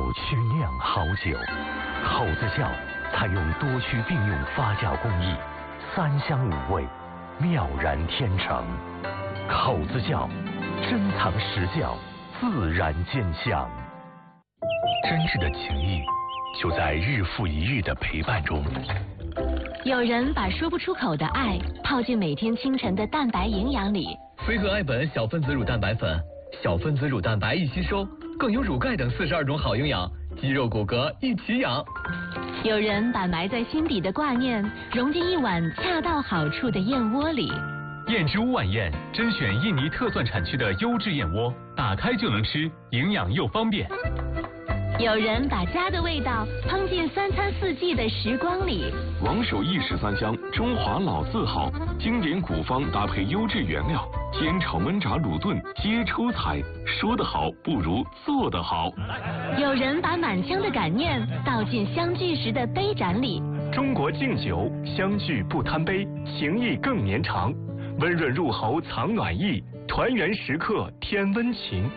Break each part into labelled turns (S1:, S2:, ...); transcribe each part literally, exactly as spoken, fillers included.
S1: 区酿好酒，口子窖采用多区并用发酵工艺，三香五味，妙然天成。口子窖珍藏实窖，自然见香。真挚的情谊就在日复一日的陪伴中。
S2: 有人把说不出口的爱泡进每天清晨的蛋白营养里。
S3: 飞鹤爱本小分子乳蛋白粉，小分子乳蛋白易吸收，更有乳钙等四十二种好营养，肌肉骨骼一起养。
S2: 有人把埋在心底的挂念融进一碗恰到好处的燕窝里。
S4: 燕之屋晚宴甄选印尼特蒜产区的优质燕窝，打开就能吃，营养又方便。
S2: 有人把家的味道烹进三餐四季的时光里。
S5: 王守义十三香，中华老字号，经典古方搭配优质原料，煎炒焖炸卤炖皆出彩。说得好不如做得好。
S2: 有人把满腔的感念倒进相聚时的杯盏里。
S6: 中国敬酒，相聚不贪杯，情谊更绵长。温润入喉藏暖意，团圆时刻添温情。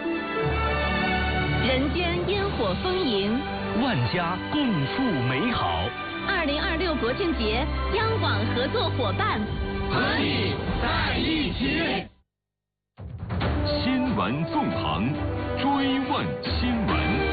S2: 人间烟火丰盈，
S1: 万家共赴美好。
S2: 二零二六国庆节，央广合作伙伴
S1: 和你在一起。
S5: 新闻纵横，追问新闻。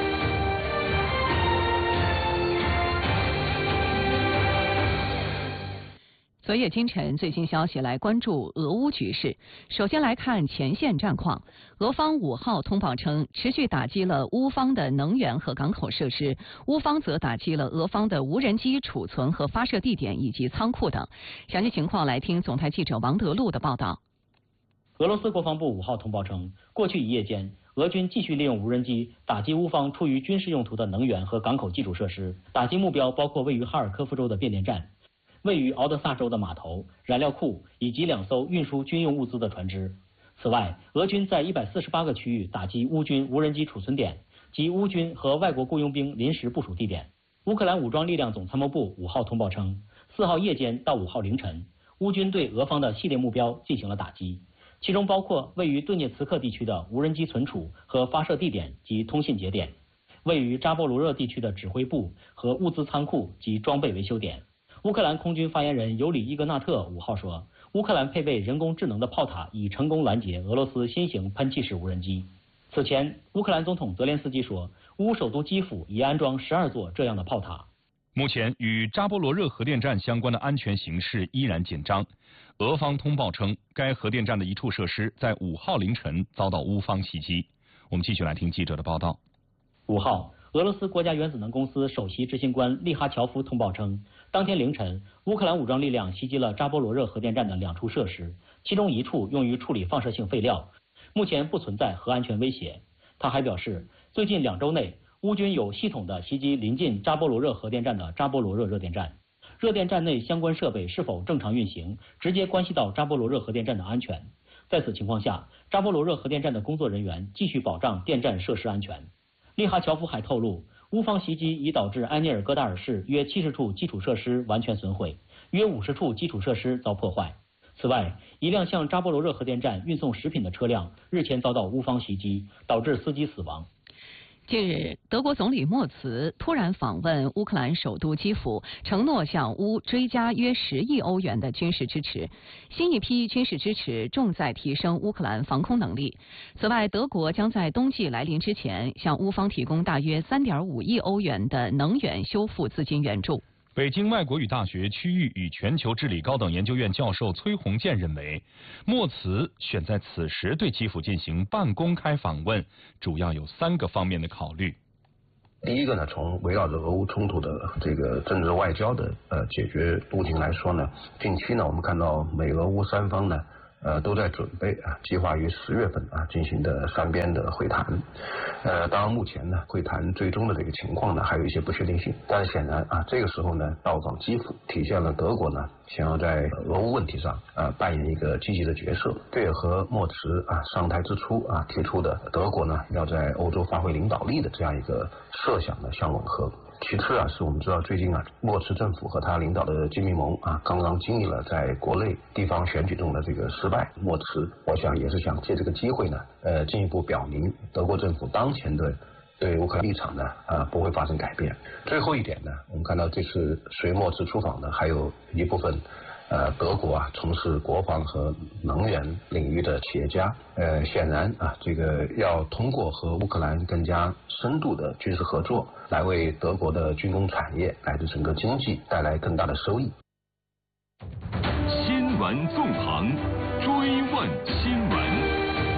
S7: 昨夜今晨最新消息，来关注俄乌局势。首先来看前线战况。俄方五号通报称，持续打击了乌方的能源和港口设施，乌方则打击了俄方的无人机储存和发射地点以及仓库等。详细情况来听总台记者王德禄的报道。
S8: 俄罗斯国防部五号通报称，过去一夜间，俄军继续利用无人机打击乌方出于军事用途的能源和港口基础设施，打击目标包括位于哈尔科夫州的变电站、位于敖德萨州的码头、燃料库以及两艘运输军用物资的船只。此外，俄军在一百四十八个区域打击乌军无人机储存点及乌军和外国雇佣兵临时部署地点。乌克兰武装力量总参谋部五号通报称，四号夜间到五号凌晨，乌军对俄方的系列目标进行了打击，其中包括位于顿涅茨克地区的无人机存储和发射地点及通信节点，位于扎波罗热地区的指挥部和物资仓库及装备维修点。乌克兰空军发言人尤里伊格纳特五号说，乌克兰配备人工智能的炮塔已成功拦截俄罗斯新型喷气式无人机。此前，乌克兰总统泽连斯基说，乌首都基辅已安装十二座这样的炮塔。
S4: 目前与扎波罗热核电站相关的安全形势依然紧张。俄方通报称，该核电站的一处设施在五号凌晨遭到乌方袭击。我们继续来听记者的报道。
S8: 五号，俄罗斯国家原子能公司首席执行官利哈乔夫通报称，当天凌晨，乌克兰武装力量袭击了扎波罗热核电站的两处设施，其中一处用于处理放射性废料，目前不存在核安全威胁。他还表示，最近两周内，乌军有系统的袭击临近扎波罗热核电站的扎波罗热热电站，热电站内相关设备是否正常运行，直接关系到扎波罗热核电站的安全。在此情况下，扎波罗热核电站的工作人员继续保障电站设施安全。利哈乔夫还透露，乌方袭击已导致埃涅尔戈达尔市约七十处基础设施完全损毁，约五十处基础设施遭破坏。此外，一辆向扎波罗热核电站运送食品的车辆日前遭到乌方袭击，导致司机死亡。
S7: 近日，德国总理默茨突然访问乌克兰首都基辅，承诺向乌追加约十亿欧元的军事支持。新一批军事支持重在提升乌克兰防空能力。此外，德国将在冬季来临之前向乌方提供大约三点五亿欧元的能源修复资金援助。
S4: 北京外国语大学区域与全球治理高等研究院教授崔洪建认为，默茨选在此时对基辅进行半公开访问，主要有三个方面的考虑。
S9: 第一个呢，从围绕着俄乌冲突的这个政治外交的呃解决路径来说呢，近期呢我们看到美俄乌三方呢呃都在准备啊，计划于十月份啊进行的三边的会谈。呃，当然目前呢会谈最终的这个情况呢还有一些不确定性，但是显然啊这个时候呢到访基辅，体现了德国呢想要在俄乌问题上啊扮演一个积极的角色，这也和默茨啊上台之初啊提出的德国呢要在欧洲发挥领导力的这样一个设想呢相吻合。其次啊，是我们知道最近啊，默茨政府和他领导的基民盟啊，刚刚经历了在国内地方选举中的这个失败。默茨，我想也是想借这个机会呢，呃，进一步表明德国政府当前的对乌克兰立场呢啊不会发生改变。最后一点呢，我们看到这次随莫兹出访呢，还有一部分呃德国啊从事国防和能源领域的企业家，呃显然啊这个要通过和乌克兰更加深度的军事合作，来为德国的军工产业乃至整个经济带来更大的收益。
S5: 新闻纵横，追问新闻。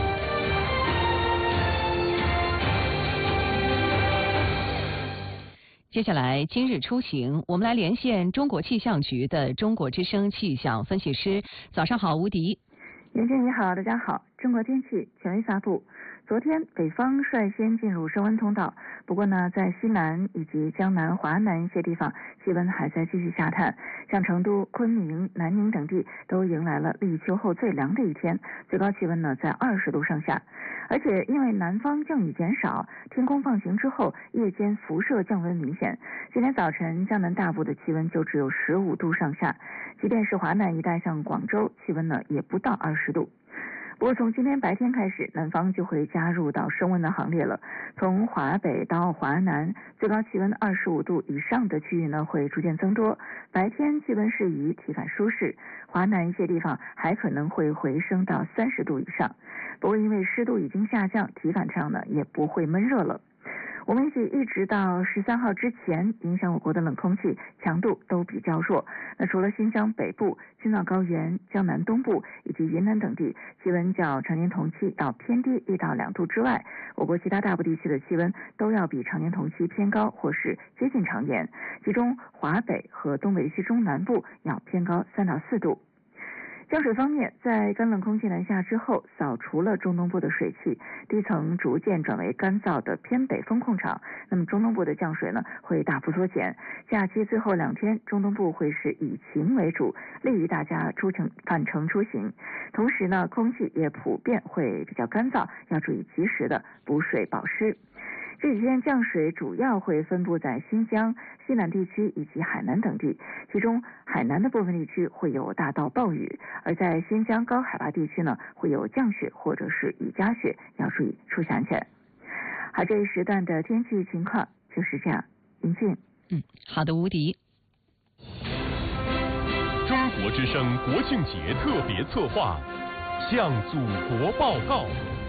S7: 接下来，今日出行，我们来连线中国气象局的中国之声气象分析师。早上好，吴迪。
S10: 袁军你好，大家好。中国天气权威发布，昨天北方率先进入升温通道，不过呢，在西南以及江南、华南一些地方，气温还在继续下探。像成都、昆明、南宁等地都迎来了立秋后最凉的一天，最高气温呢在二十度上下。而且因为南方降雨减少，天空放晴之后，夜间辐射降温明显。今天早晨江南大部的气温就只有十五度上下，即便是华南一带像广州，气温呢也不到二十度。不过从今天白天开始，南方就会加入到升温的行列了。从华北到华南，最高气温二十五度以上的区域呢会逐渐增多，白天气温适宜，体感舒适。华南一些地方还可能会回升到三十度以上。不过因为湿度已经下降，体感上呢也不会闷热了。我们预计一直到十三号之前，影响我国的冷空气强度都比较弱。那除了新疆北部、青藏高原、江南东部以及云南等地气温较常年同期要偏低一到两度之外，我国其他大部地区的气温都要比常年同期偏高或是接近常年，其中华北和东北地区中南部要偏高三到四度。降水方面，在干冷空气南下之后，扫除了中东部的水汽，低层逐渐转为干燥的偏北风控场，那么中东部的降水呢会大幅缩减。假期最后两天，中东部会是以晴为主，利于大家出城返程出行。同时呢，空气也普遍会比较干燥，要注意及时的补水保湿。这几天降水主要会分布在新疆、西南地区以及海南等地，其中海南的部分地区会有大到暴雨，而在新疆高海拔地区呢会有降雪或者是雨夹雪，要注意出行安全。好，这一时段的天气情况就是这样。林静，
S7: 嗯，好的，吴迪。
S6: 中国之声国庆节特别策划，向祖国报告。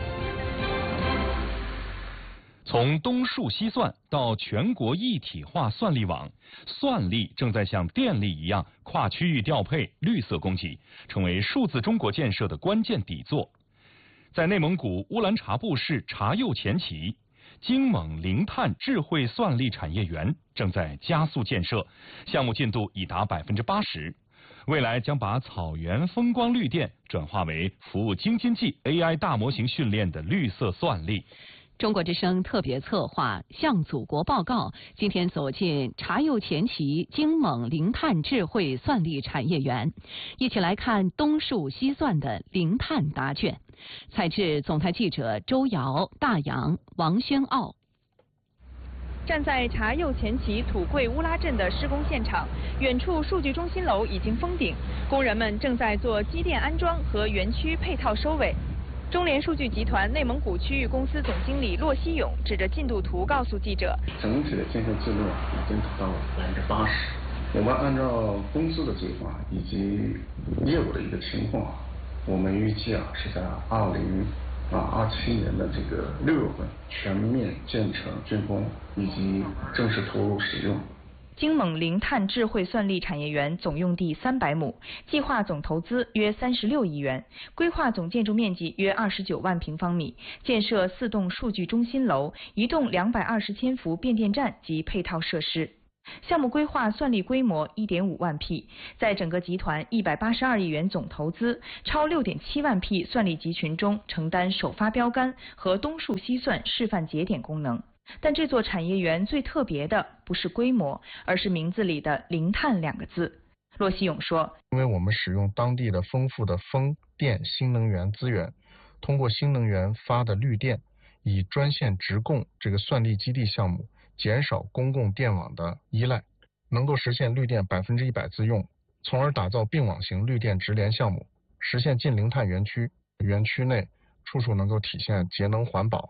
S4: 从东数西算到全国一体化算力网，算力正在像电力一样跨区域调配绿色供给，成为数字中国建设的关键底座。在内蒙古乌兰察布市察右前旗，京蒙零碳智慧算力产业园正在加速建设，项目进度已达百分之八十。未来将把草原风光绿电转化为服务京津冀 A I 大模型训练的绿色算力。
S7: 中国之声特别策划向祖国报告，今天走进察右前旗京蒙零碳智慧算力产业园，一起来看东数西算的零碳答卷。采制总台记者周瑶、大洋、王宣傲。
S11: 站在察右前旗土贵乌拉镇的施工现场，远处数据中心楼已经封顶，工人们正在做机电安装和园区配套收尾。中联数据集团内蒙古区域公司总经理骆希勇指着进度图告诉记者：“
S12: 整体的建设进度已经达到了百分之八十。我们按照公司的计划以及业务的一个情况，我们预计啊是在二零啊二七年的这个六月份全面建成竣工以及正式投入使用。”
S11: 京蒙零碳智慧算力产业园总用地三百亩，计划总投资约三十六亿元，规划总建筑面积约二十九万平方米，建设四栋数据中心楼、一栋两百二十千伏变电站及配套设施。项目规划算力规模 一点五万P， 在整个集团一百八十二亿元总投资、超 六点七万P 算力集群中承担首发标杆和东数西算示范节点功能。但这座产业园最特别的不是规模，而是名字里的零碳两个字。骆希勇说：“
S13: 因为我们使用当地的丰富的风电新能源资源，通过新能源发的绿电，以专线直供这个算力基地项目，减少公共电网的依赖，能够实现绿电百分之一百自用，从而打造并网型绿电直连项目，实现近零碳园区。园区内处处能够体现节能环保。”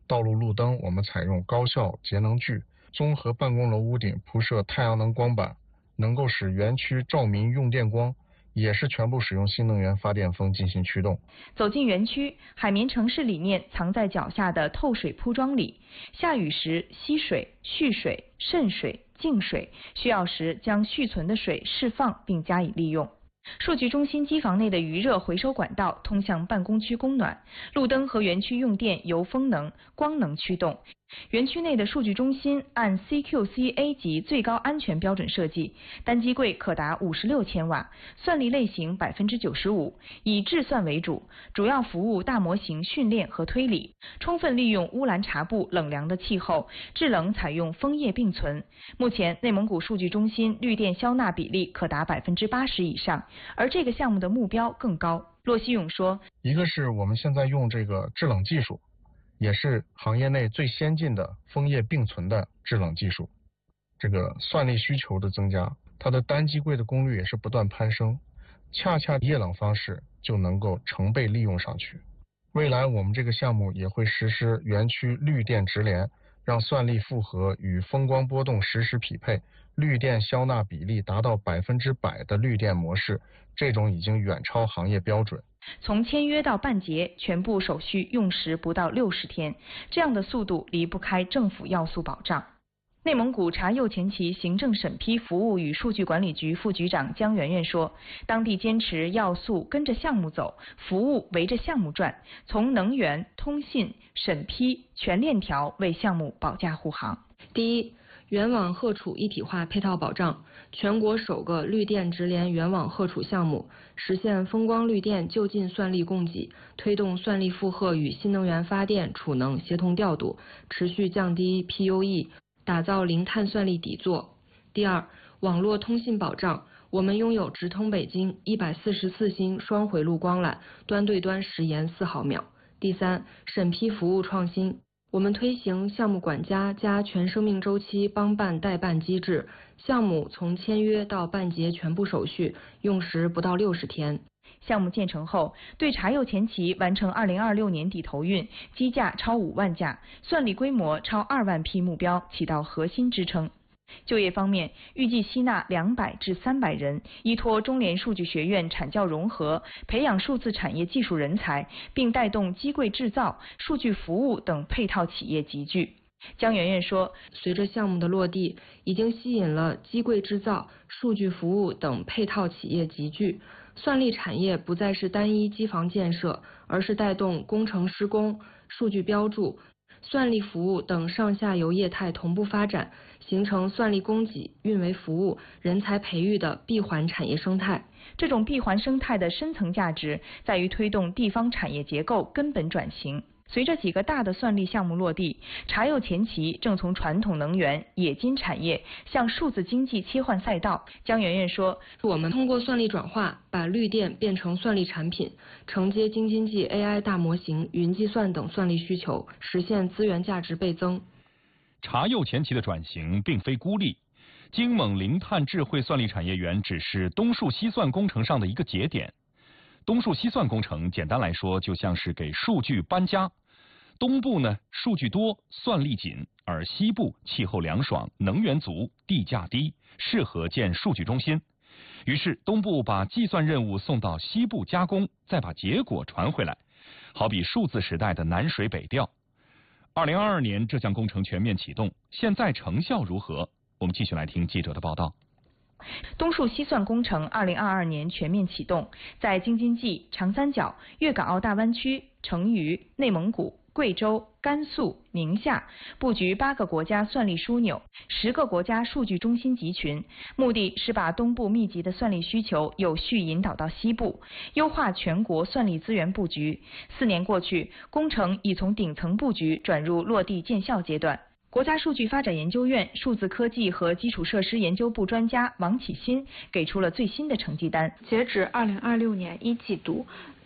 S13: 道路路灯我们采用高效节能具，综合办公楼屋顶铺设太阳能光板，能够使园区照明用电光，也是全部使用新能源发电风进行驱动。
S11: 走进园区，海绵城市理念藏在脚下的透水铺装里，下雨时吸水、蓄水、渗水、净水，需要时将蓄存的水释放并加以利用。数据中心机房内的余热回收管道通向办公区供暖，路灯和园区用电由风能、光能驱动。园区内的数据中心按 C Q C A 级最高安全标准设计，单机柜可达五十六千瓦，算力类型百分之九十五，以智算为主，主要服务大模型训练和推理，充分利用乌兰察布冷凉的气候，制冷采用枫叶并存。目前内蒙古数据中心绿电消纳比例可达百分之八十以上，而这个项目的目标更高。骆希勇说，
S13: 一个是我们现在用这个制冷技术，也是行业内最先进的枫叶并存的制冷技术。这个算力需求的增加，它的单机柜的功率也是不断攀升，恰恰液冷方式就能够成倍利用上去。未来我们这个项目也会实施园区绿电直连，让算力负荷与风光波动实时匹配，绿电消纳比例达到百分之百的绿电模式，这种已经远超行业标准。
S11: 从签约到办结，全部手续用时不到六十天，这样的速度离不开政府要素保障。内蒙古察右前旗行政审批服务与数据管理局副局长姜媛媛说，当地坚持要素跟着项目走，服务围着项目转，从能源、通信、审批全链条为项目保驾护航。
S14: 第一，原网荷储一体化配套保障，全国首个绿电直连原网荷储项目，实现风光绿电就近算力供给，推动算力负荷与新能源发电储能协同调度，持续降低 P U E， 打造零碳算力底座。第二，网络通信保障，我们拥有直通北京一百四十四星双回路光缆，端对端时延四毫秒。第三，审批服务创新，我们推行项目管家加全生命周期帮办代办机制，项目从签约到办结全部手续用时不到六十天。
S11: 项目建成后，对察右前旗完成二零二六年底投运，机架超五万架，算力规模超二万批目标起到核心支撑。就业方面，预计吸纳两百至三百人，依托中联数据学院产教融合，培养数字产业技术人才，并带动机柜制造、数据服务等配套企业集聚。姜媛媛说，
S14: 随着项目的落地，已经吸引了机柜制造、数据服务等配套企业集聚，算力产业不再是单一机房建设，而是带动工程施工、数据标注、算力服务等上下游业态同步发展，形成算力供给、运维服务、人才培育的闭环产业生态。
S11: 这种闭环生态的深层价值在于推动地方产业结构根本转型。随着几个大的算力项目落地，察右前旗正从传统能源、冶金产业向数字经济切换赛道。姜媛媛说，
S14: 我们通过算力转化，把绿电变成算力产品，承接京津冀 A I 大模型、云计算等算力需求，实现资源价值倍增。
S4: 察右前旗的转型并非孤立，京蒙零碳智慧算力产业园只是东数西算工程上的一个节点。东数西算工程简单来说，就像是给数据搬家。东部呢，数据多，算力紧，而西部气候凉爽，能源足，地价低，适合建数据中心。于是东部把计算任务送到西部加工，再把结果传回来，好比数字时代的南水北调。二零二二年这项工程全面启动，现在成效如何？我们继续来听记者的报道。
S11: 东数西算工程二零二二年全面启动，在京津冀、长三角、粤港澳大湾区、成渝、内蒙古、贵州、甘肃、宁夏布局八个国家算力枢纽，十个国家数据中心集群，目的是把东部密集的算力需求有序引导到西部，优化全国算力资源布局。四年过去，工程已从顶层布局转入落地见效阶段。国家数据发展研究院数字科技和基础设施研究部专家王启新给出了最新的成绩单。
S15: 截止二零二六年一季度，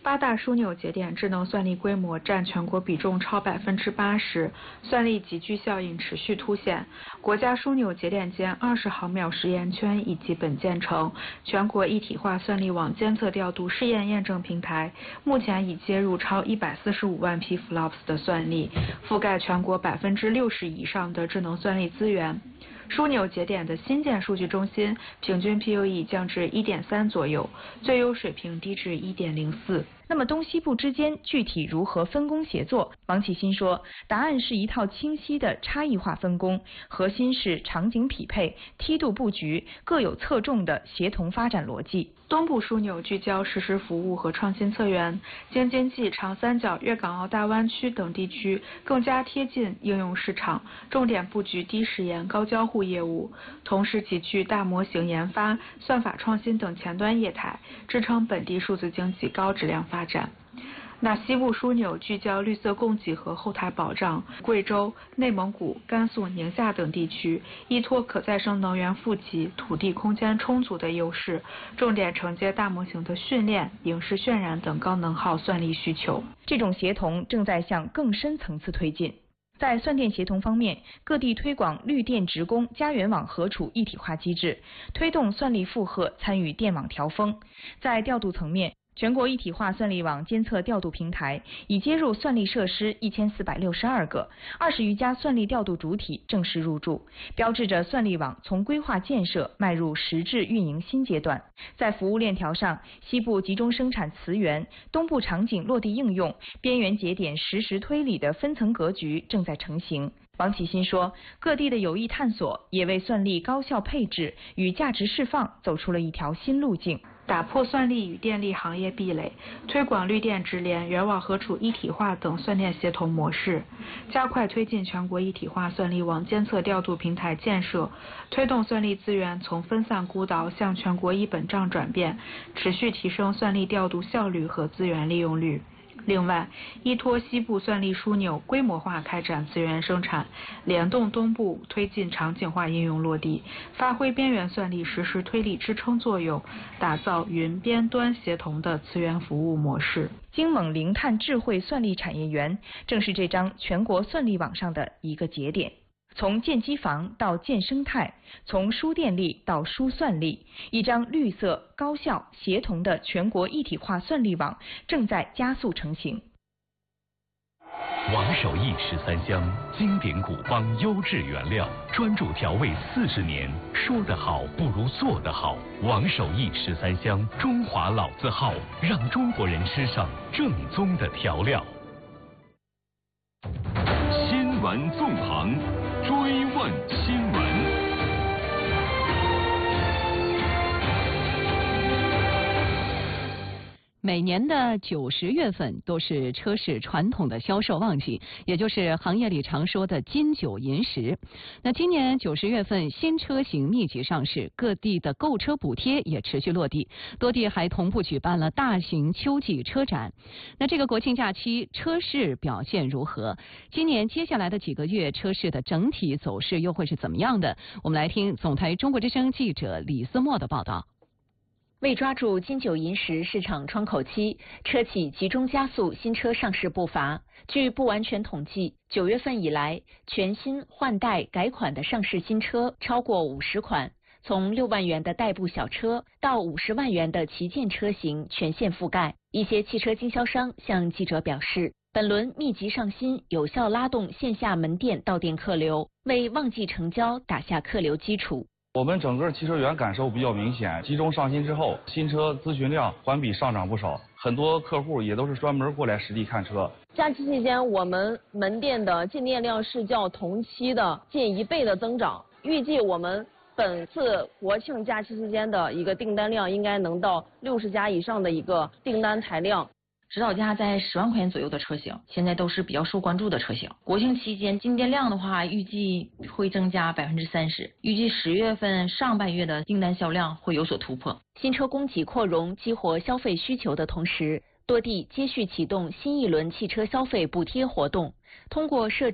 S15: 八大枢纽节点智能算力规模占全国比重超百分之八十，算力集聚效应持续凸显。国家枢纽节点间二十毫秒实验圈已基本建成，全国一体化算力网监测调度试验验证平台目前已接入超一百四十五万批 F L O P S 的算力，覆盖全国百分之六十以上的智能算力资源。枢纽节点的新建数据中心平均 P U E 降至 一点三 左右，最优水平低至 一点零四。
S11: 那么东西部之间具体如何分工协作？王启新说，答案是一套清晰的差异化分工，核心是场景匹配、梯度布局，各有侧重的协同发展逻辑。
S15: 东部枢纽聚焦实时服务和创新策源，京津冀、长三角、粤港澳大湾区等地区更加贴近应用市场，重点布局低时延、高交互业务，同时集聚大模型研发、算法创新等前端业态，支撑本地数字经济高质量发展。那西部枢纽聚焦绿色供给和后台保障，贵州、内蒙古、甘肃、宁夏等地区依托可再生能源富集、土地空间充足的优势，重点承接大模型的训练、影视渲染等高能耗算力需求。
S11: 这种协同正在向更深层次推进。在算电协同方面，各地推广绿电职工家园网合处一体化机制，推动算力负荷参与电网调峰。在调度层面，全国一体化算力网监测调度平台已接入算力设施一千四百六十二个，二十余家算力调度主体正式入驻，标志着算力网从规划建设迈入实质运营新阶段。在服务链条上，西部集中生产磁源，东部场景落地应用，边缘节点实时推理的分层格局正在成型。王启新说，各地的有益探索也为算力高效配置与价值释放走出了一条新路径。
S15: 打破算力与电力行业壁垒，推广绿电直连、源网合处一体化等算电协同模式，加快推进全国一体化算力网监测调度平台建设，推动算力资源从分散孤岛向全国一本账转变，持续提升算力调度效率和资源利用率。另外，依托西部算力枢纽规模化开展资源生产，联动东部推进场景化应用落地，发挥边缘算力实时推力支撑作用，打造云边端协同的资源服务模式。
S11: 京蒙零碳智慧算力产业园正是这张全国算力网上的一个节点。从建机房到建生态，从输电力到输算力，一张绿色、高效、协同的全国一体化算力网正在加速成型。
S1: 王守义十三香，经典古方优质原料，专注调味四十年，说得好不如做得好。王守义十三香，中华老字号，让中国人吃上正宗的调料。
S5: 新闻纵横，追问新闻。
S7: 每年的九十月份都是车市传统的销售旺季，也就是行业里常说的金九银十。那今年九十月份新车型密集上市，各地的购车补贴也持续落地，多地还同步举办了大型秋季车展。那这个国庆假期车市表现如何？今年接下来的几个月车市的整体走势又会是怎么样的？我们来听总台中国之声记者李思墨的报道。
S16: 为抓住金九银十市场窗口期，车企集中加速新车上市步伐。据不完全统计，九月份以来，全新、换代、改款的上市新车超过五十款，从六万元的代步小车到五十万元的旗舰车型全线覆盖。一些汽车经销商向记者表示，本轮密集上新，有效拉动线下门店到店客流，为旺季成交打下客流基础。
S17: 我们整个汽车园感受比较明显，集中上新之后，新车咨询量环比上涨不少，很多客户也都是专门过来实地看车。
S18: 假期期间，我们门店的进店量是较同期的近一倍的增长，预计我们本次国庆假期期间的一个订单量应该能到六十家以上的一个订单台量。
S19: 指导价在十万块钱左右的车型，现在都是比较受关注的车型。国庆期间进店量的话，预计会增加百分之三十，预计十月份上半月的订单销量会有所突破。
S16: 新车供给扩容，激活消费需求的同时，多地接续启动新一轮汽车消费补贴活动，通过设置